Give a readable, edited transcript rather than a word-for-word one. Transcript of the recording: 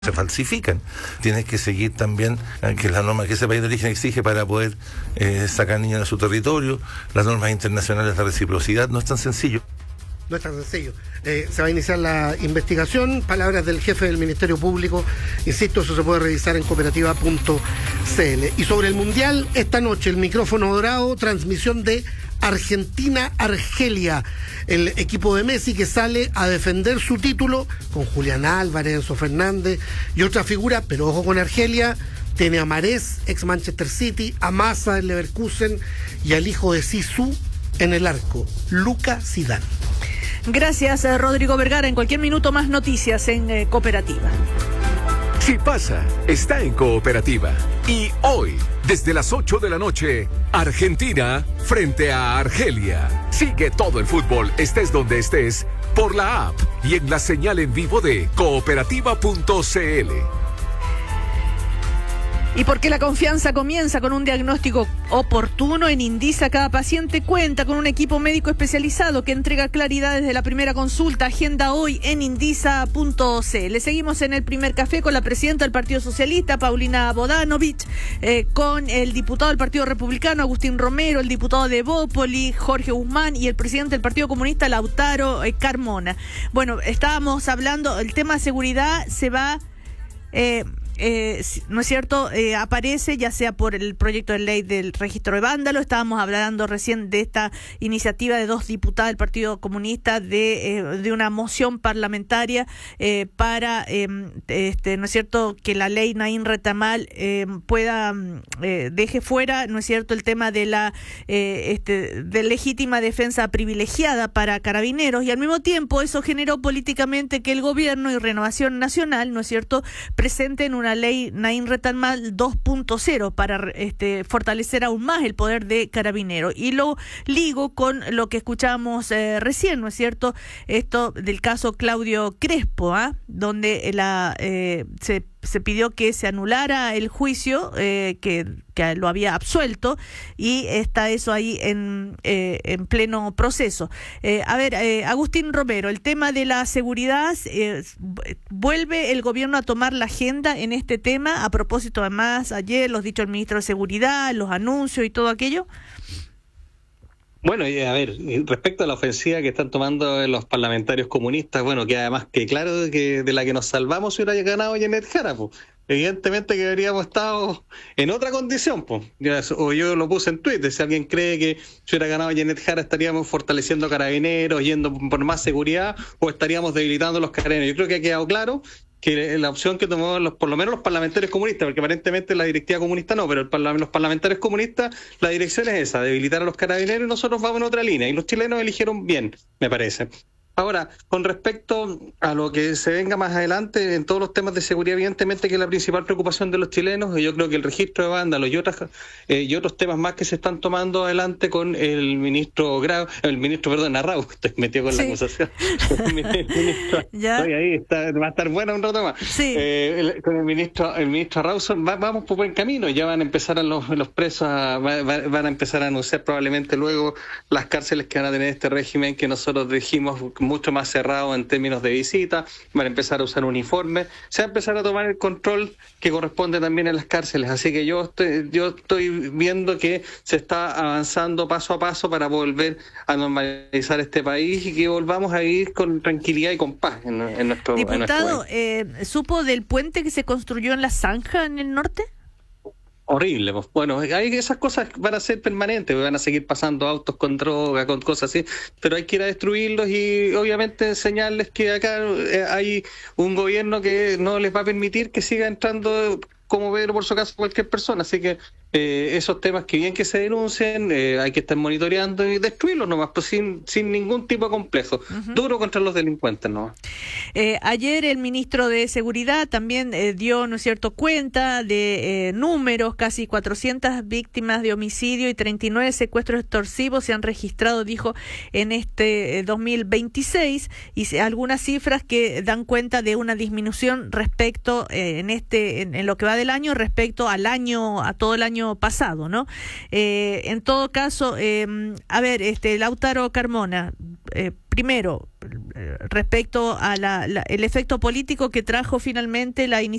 se falsifican. Tienes que seguir también que las normas que ese país de origen exige para poder sacar niños de su territorio, las normas internacionales de reciprocidad. No es tan sencillo. No es tan sencillo. Se va a iniciar la investigación. Palabras del jefe del Ministerio Público. Insisto, eso se puede revisar en cooperativa.cl. Y sobre el Mundial, esta noche, el micrófono dorado, transmisión de Argentina-Argelia. El equipo de Messi que sale a defender su título con Julián Álvarez, Enzo Fernández y otra figura, pero ojo con Argelia. Tiene a Marés, ex Manchester City, a Massa del Leverkusen y al hijo de Zizou en el arco, Luca Zidane. Gracias, Rodrigo Vergara. En cualquier minuto más noticias en Cooperativa. Si pasa, está en Cooperativa. Y hoy, desde las 8 de la noche, Argentina frente a Argelia. Sigue todo el fútbol, estés donde estés, por la app y en la señal en vivo de cooperativa.cl. Y porque la confianza comienza con un diagnóstico oportuno, en Indisa cada paciente cuenta con un equipo médico especializado que entrega claridad desde la primera consulta. Agenda hoy en indisa.cl. Seguimos en el primer café con la presidenta del Partido Socialista, Paulina Bodanovich, con el diputado del Partido Republicano, Agustín Romero, el diputado de Bópoli, Jorge Guzmán, y el presidente del Partido Comunista, Lautaro Carmona. Bueno, estábamos hablando, el tema de seguridad se va... ¿no es cierto? Aparece ya sea por el proyecto de ley del registro de vándalos. Estábamos hablando recién de esta iniciativa de 2 diputadas del Partido Comunista de una moción parlamentaria para, ¿no es cierto?, que la ley Naín Retamal pueda deje fuera, ¿no es cierto?, el tema de la de legítima defensa privilegiada para carabineros, y al mismo tiempo eso generó políticamente que el gobierno y Renovación Nacional, ¿no es cierto?, presenten una ley Naín Retamal 2.0 para fortalecer aún más el poder de Carabineros. Y lo ligo con lo que escuchábamos recién, ¿no es cierto? Esto del caso Claudio Crespo, donde se pidió que se anulara el juicio que lo había absuelto, y está eso ahí en pleno proceso. Agustín Romero, el tema de la seguridad, ¿vuelve el gobierno a tomar la agenda en este tema? A propósito, además, ayer los dichos del ministro de Seguridad, los anuncios y todo aquello. Bueno, respecto a la ofensiva que están tomando los parlamentarios comunistas, bueno, que además que claro que de la que nos salvamos si hubiera ganado Janet Jara, pues. Evidentemente que habríamos estado en otra condición, pues. O yo lo puse en Twitter, si alguien cree que si hubiera ganado Janet Jara estaríamos fortaleciendo carabineros, yendo por más seguridad, o estaríamos debilitando los carabineros. Yo creo que ha quedado claro que la opción que tomó por lo menos los parlamentarios comunistas, porque aparentemente la directiva comunista no, pero los parlamentarios comunistas, la dirección es esa, debilitar a los carabineros, y nosotros vamos en otra línea, y los chilenos eligieron bien, me parece. Ahora, con respecto a lo que se venga más adelante, en todos los temas de seguridad, evidentemente que es la principal preocupación de los chilenos, y yo creo que el registro de vándalos y otros temas más que se están tomando adelante con el ministro Arrau, estoy metido con la acusación. El ministro, estoy ahí, va a estar bueno un rato más. Sí. Con el ministro Arrau vamos por buen camino, ya van a empezar los presos, van a empezar a anunciar probablemente luego las cárceles que van a tener este régimen que nosotros dijimos mucho más cerrado en términos de visita, van a empezar a usar uniformes, se va a empezar a tomar el control que corresponde también en las cárceles, así que yo estoy viendo que se está avanzando paso a paso para volver a normalizar este país y que volvamos a ir con tranquilidad y con paz en nuestro país. Diputado, ¿supo del puente que se construyó en La Zanja, en el norte? Horrible, pues. Bueno, esas cosas van a ser permanentes, van a seguir pasando autos con droga, con cosas así, pero hay que ir a destruirlos y obviamente enseñarles que acá hay un gobierno que no les va a permitir que siga entrando como Pedro por su caso cualquier persona, así que esos temas que bien que se denuncien, hay que estar monitoreando y destruirlos nomás, pues sin ningún tipo de complejo. Duro contra los delincuentes nomás. Ayer el ministro de Seguridad también dio, ¿no es cierto?, cuenta de números, casi 400 víctimas de homicidio y 39 secuestros extorsivos se han registrado, dijo, en este 2026, y algunas cifras que dan cuenta de una disminución respecto en lo que va del año respecto a todo el año año pasado, ¿no? En todo caso, a ver, Lautaro Carmona, primero, respecto a el efecto político que trajo finalmente la iniciativa